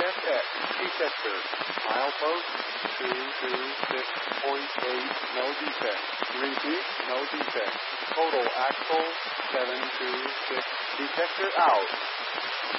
VSX detector. Milepost 226.8, no defect. Repeat, no defect. Total axle 726. Detector out.